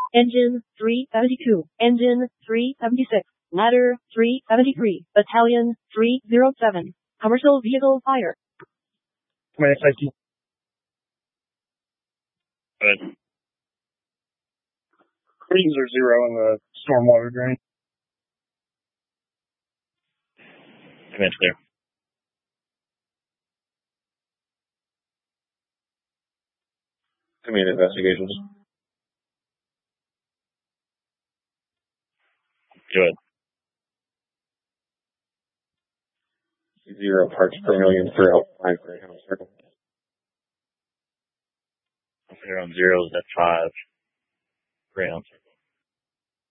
Engine 372, Engine 376, Ladder 373, Battalion 307, Commercial Vehicle Fire. Command safety. Good. Readings are 0 in the stormwater drain. Command clear. Command investigations. Good. 0 parts per million throughout Greyhound Circle. Clear on zeros at 5. Greyhound Circle.